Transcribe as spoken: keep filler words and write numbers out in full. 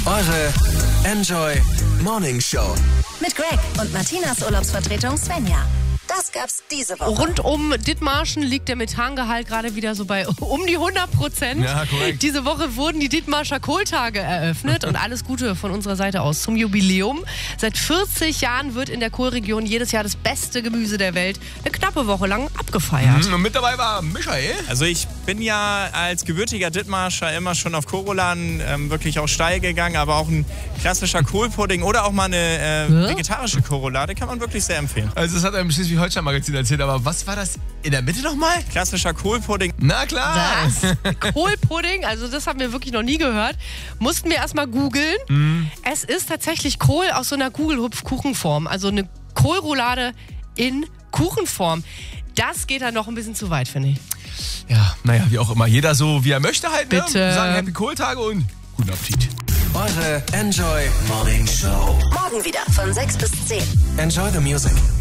Eure Enjoy Morning Show. Mit Greg und Martinas Urlaubsvertretung Svenja. Das gab's diese Woche. Rund um Dithmarschen liegt der Methangehalt gerade wieder so bei um die hundert Prozent. Ja, korrekt. Diese Woche wurden die Dithmarscher Kohltage eröffnet und alles Gute von unserer Seite aus zum Jubiläum. Seit vierzig Jahren wird in der Kohlregion jedes Jahr das beste Gemüse der Welt eine knappe Woche lang abgefeiert. Mhm, und mit dabei war Michael. Also ich bin ja als gebürtiger Dithmarscher immer schon auf Kohlrouladen ähm, wirklich auch steil gegangen, aber auch ein klassischer Kohlpudding oder auch mal eine äh, Ja? vegetarische Kohlroulade kann man wirklich sehr empfehlen. Also das hat er im Schleswig-Holstein-Magazin erzählt, aber was war das in der Mitte nochmal? Klassischer Kohlpudding. Na klar. Was? Kohlpudding? Also das haben wir wirklich noch nie gehört. Mussten wir erstmal googeln. Mhm. Es ist tatsächlich Kohl aus so einer Kugelhupf-Kuchenform. Also eine Kohlroulade in Kuchenform. Das geht dann noch ein bisschen zu weit, finde ich. Ja, naja, wie auch immer. Jeder so, wie er möchte halt. Ne? Bitte. Wir sagen Happy Kohltage und guten Appetit. Eure Enjoy Morning Show. Morgen wieder von sechs bis zehn. Enjoy the music.